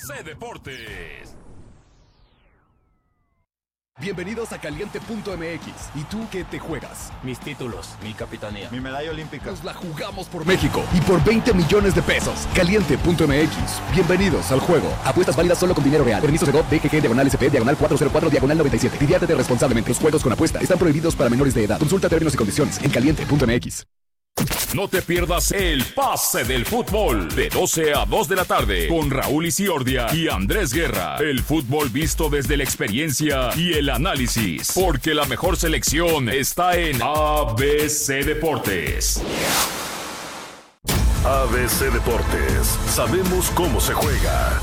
ABC Deportes. Bienvenidos a Caliente.mx. ¿Y tú qué te juegas? Mis títulos, mi capitanía, mi medalla olímpica. Nos la jugamos por México y por 20 millones de pesos. Caliente.mx. Bienvenidos al juego. Apuestas válidas solo con dinero real. Permiso de GOV, DGG, /SP, /404, /97. Diviértete responsablemente. Los juegos con apuesta están prohibidos para menores de edad. Consulta términos y condiciones en Caliente.mx. No te pierdas el pase del fútbol de 12 a 2 de la tarde con Raúl Isiordia y Andrés Guerra. El fútbol visto desde la experiencia y el análisis, porque la mejor selección está en ABC Deportes. ABC Deportes, sabemos cómo se juega.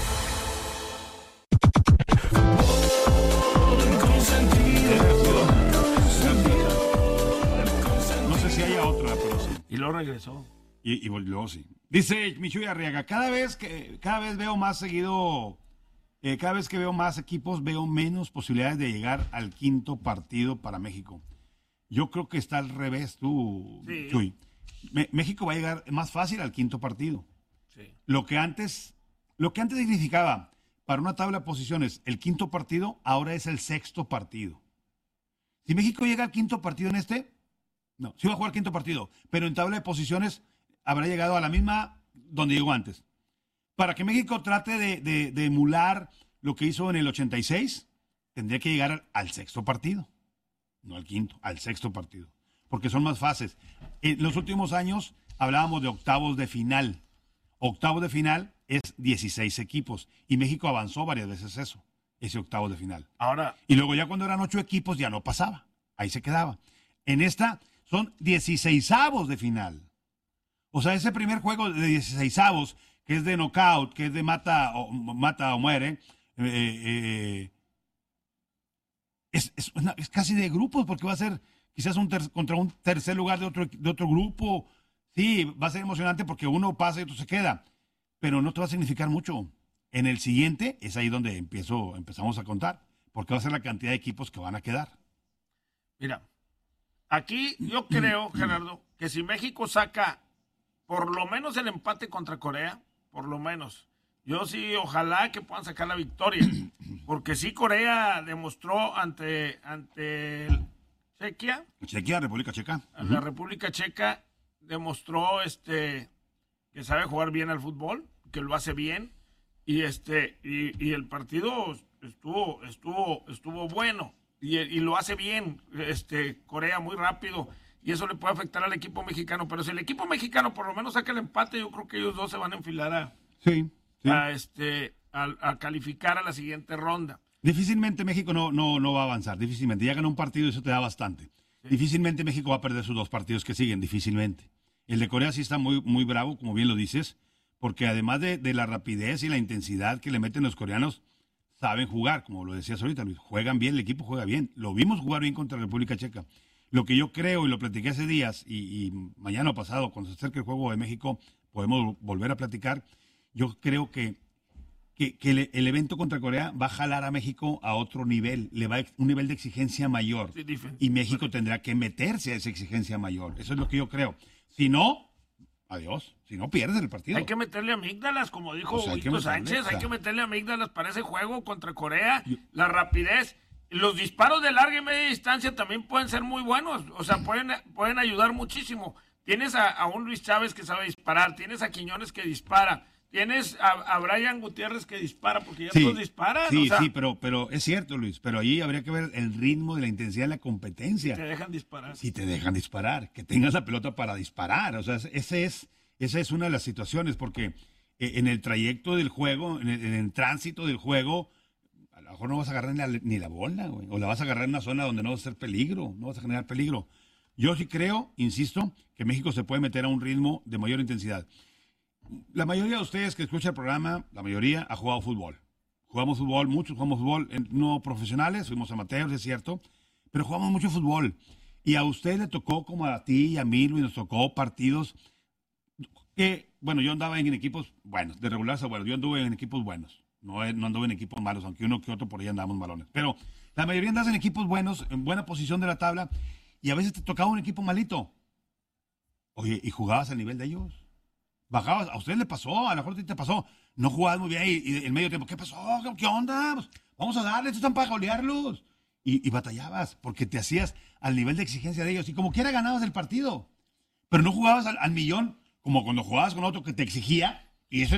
No sé si haya otra, pero sí. Y luego regresó. Y volvió, sí. Dice Michuy Arriaga, cada vez veo más seguido, cada vez que veo más equipos, veo menos posibilidades de llegar al quinto partido para México. Yo creo que está al revés, tú, sí. Chuy. México va a llegar más fácil al quinto partido. Sí. Lo que antes significaba para una tabla de posiciones el quinto partido, ahora es el sexto partido. Si México llega al quinto partido en no, sí va a jugar quinto partido, pero en tabla de posiciones habrá llegado a la misma donde llegó antes. Para que México trate de emular lo que hizo en el 86, tendría que llegar al sexto partido. No al quinto, al sexto partido. Porque son más fases. En los últimos años hablábamos de octavos de final. Octavos de final es 16 equipos. Y México avanzó varias veces ese octavos de final. Ahora. Y luego ya cuando eran 8 equipos ya no pasaba. Ahí se quedaba. En esta son 16avos de final. O sea, ese primer juego de 16avos, que es de knockout, que es de mata o muere, es casi de grupos, porque va a ser quizás contra un tercer lugar de otro grupo. Sí, va a ser emocionante porque uno pasa y otro se queda, pero no te va a significar mucho. En el siguiente es ahí donde empezamos a contar, porque va a ser la cantidad de equipos que van a quedar. Mira, aquí yo creo, Gerardo, que si México saca por lo menos el empate contra Corea, por lo menos, yo sí, ojalá que puedan sacar la victoria, porque sí, Corea demostró ante Chequia, República Checa. La República Checa demostró que sabe jugar bien al fútbol, que lo hace bien, y el partido estuvo bueno, y lo hace bien, Corea muy rápido, y eso le puede afectar al equipo mexicano, pero si el equipo mexicano por lo menos saca el empate, yo creo que ellos dos se van a enfilar a calificar a la siguiente ronda. Difícilmente México no va a avanzar, difícilmente. Ya ganó un partido y eso te da bastante. Sí. Difícilmente México va a perder sus 2 partidos que siguen, difícilmente. El de Corea sí está muy, muy bravo, como bien lo dices, porque además de la rapidez y la intensidad que le meten los coreanos, saben jugar, como lo decías ahorita, Luis. Juegan bien, el equipo juega bien. Lo vimos jugar bien contra la República Checa. Lo que yo creo, y lo platiqué hace días, y mañana o pasado, cuando se acerque el juego de México, podemos volver a platicar. Yo creo que el evento contra Corea va a jalar a México a otro nivel, le va a un nivel de exigencia mayor. Sí, y México tendrá que meterse a esa exigencia mayor. Eso es lo que yo creo. Si no, adiós. Si no, pierdes el partido. Hay que meterle amígdalas, como dijo Huito Sánchez. Hay que meterle amígdalas para ese juego contra Corea. La rapidez. Los disparos de larga y media distancia también pueden ser muy buenos. O sea, pueden ayudar muchísimo. Tienes a un Luis Chávez que sabe disparar. Tienes a Quiñones que dispara. Tienes a Brian Gutiérrez que dispara, porque ya todos disparan. Sí, sí, pero es cierto, Luis. Pero ahí habría que ver el ritmo de la intensidad de la competencia. Te dejan disparar. Sí, te dejan disparar. Que tengas la pelota para disparar. O sea, esa es una de las situaciones, porque en el trayecto del juego, en el tránsito del juego, a lo mejor no vas a agarrar ni la bola, güey. O la vas a agarrar en una zona donde no vas a hacer peligro, no vas a generar peligro. Yo sí creo, insisto, que México se puede meter a un ritmo de mayor intensidad. La mayoría de ustedes que escuchan el programa, la mayoría ha jugado fútbol. Jugamos fútbol, muchos jugamos fútbol, no profesionales, fuimos amateurs, es cierto, pero jugamos mucho fútbol. Y a usted le tocó, como a ti y a mí, Luis, nos tocó partidos que, bueno, yo andaba en equipos buenos, de regular a bueno, yo anduve en equipos buenos, no anduve en equipos malos, aunque uno que otro por ahí andábamos balones. Pero la mayoría andas en equipos buenos, en buena posición de la tabla, y a veces te tocaba un equipo malito. Oye, ¿y jugabas al nivel de ellos? bajabas, a ustedes le pasó, a lo mejor a ti te pasó, no jugabas muy bien y en medio tiempo, ¿qué pasó? ¿Qué onda? Pues, vamos a darle, estos están para golearlos. Y batallabas, porque te hacías al nivel de exigencia de ellos, y como quiera ganabas el partido, pero no jugabas al millón, como cuando jugabas con otro que te exigía, y eso